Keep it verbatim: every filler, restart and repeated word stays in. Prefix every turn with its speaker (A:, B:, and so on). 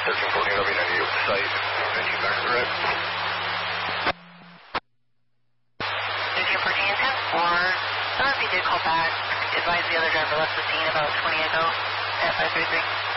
A: thirteen fourteen, I'll be ninety-eight with the site. nineteen back to the right.
B: thirteen fourteen, ten four. Some of you did call back. Advise the other driver left the scene about twenty ago at five three three.